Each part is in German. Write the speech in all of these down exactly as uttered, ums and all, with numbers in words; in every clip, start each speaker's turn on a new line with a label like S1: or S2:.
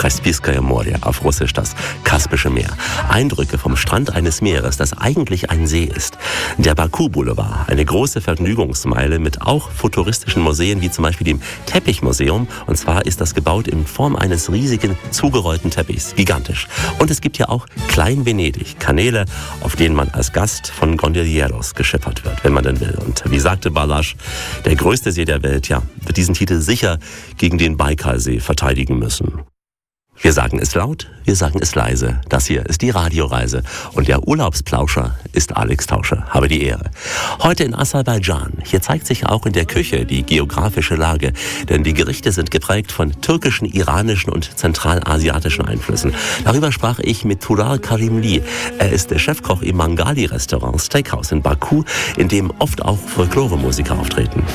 S1: Kaspiskaya Morje, auf Russisch das Kaspische Meer. Eindrücke vom Strand eines Meeres, das eigentlich ein See ist. Der Baku-Boulevard, eine große Vergnügungsmeile mit auch futuristischen Museen, wie zum Beispiel dem Teppichmuseum. Und zwar ist das gebaut in Form eines riesigen, zugerollten Teppichs. Gigantisch. Und es gibt ja auch Klein-Venedig, Kanäle, auf denen man als Gast von Gondolieros geschippert wird, wenn man denn will. Und wie sagte Balázs, der größte See der Welt, ja, wird diesen Titel sicher gegen den Baikalsee verteidigen müssen. Wir sagen es laut, wir sagen es leise. Das hier ist die Radioreise und der Urlaubsplauscher ist Alex Tauscher. Habe die Ehre. Heute in Aserbaidschan. Hier zeigt sich auch in der Küche die geografische Lage, denn die Gerichte sind geprägt von türkischen, iranischen und zentralasiatischen Einflüssen. Darüber sprach ich mit Tural Karimli. Er ist der Chefkoch im Mangali-Restaurant Steakhouse in Baku, in dem oft auch Folklore-Musiker auftreten.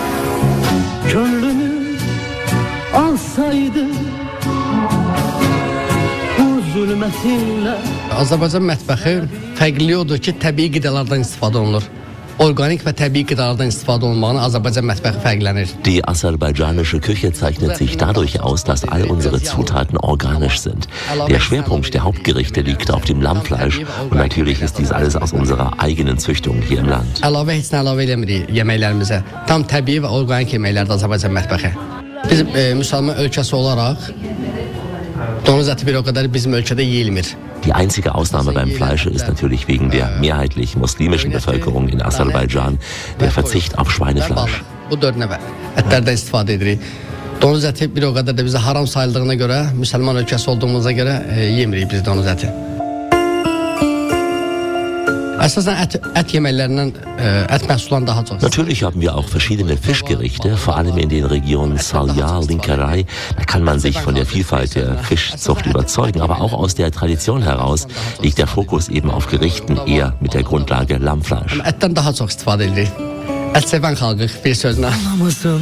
S2: Azərbaycan mətbəxi fərqli odur ki, təbii qidalardan istifadə olunur. Organik ve tabii gıdalardan istifadə olmağına Azerbaycan mətbəxi fərqlənir.
S1: Die aserbaidschanische Küche zeichnet sich dadurch aus, dass all unsere Zutaten organisch sind. Der Schwerpunkt der Hauptgerichte liegt auf dem Lammfleisch und natürlich ist dies alles aus unserer eigenen Züchtung hier im Land.
S2: Əlavə heç nə əlavə eləmirik yeməklərimizə. Tam təbii və organik yeməklərdir Azərbaycan mətbəxi. Biz e, müsəlman ölkəsi olaraq donuz əti bir o kadar bizim ülkede yiyilmir.
S1: Die einzige Ausnahme beim Fleisch ist natürlich wegen der mehrheitlich muslimischen Bevölkerung in Aserbaidschan der Verzicht auf Schweinefleisch.
S2: Bu dörd nəvə ətlərdən istifadə edirik. Donuz əti bir o kadar da bize haram sayıldığına göre, müsəlman ölkəsi olduğumuza göre e, yemirik biz donuz əti. Esasen et, et yemeklerinin et məhsullarından daha çok.
S1: Natürlich haben wir auch verschiedene Fischgerichte, vor allem in den Regionen Salyar, Linkerai. Da kann man sich von der Vielfalt der Fischzucht überzeugen, aber auch aus der Tradition heraus liegt der Fokus eben auf Gerichten eher mit der Grundlage Lammfleisch.
S2: Etten daha çok istifadə edirik. Et seven xalqıq bir sözlə.